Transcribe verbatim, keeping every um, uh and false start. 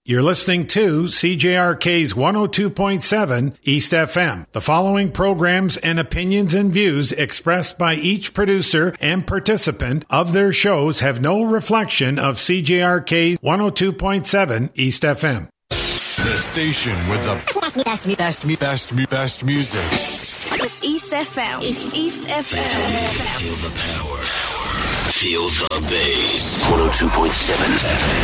You're listening to C J R K's one oh two point seven East F M. The following programs and opinions and views expressed by each producer and participant of their shows have no reflection of C J R K's one oh two point seven East F M. The station with the best, best, best, best, best, best music. It's East F M. It's East F M. Feel the power. Feel the bass. one oh two point seven F M.